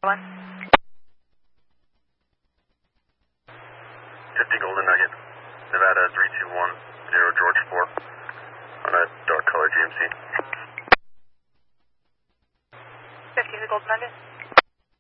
One. 50 Golden Nugget, Nevada 3210 George 4 on a dark color GMC. 50 the Golden Nugget.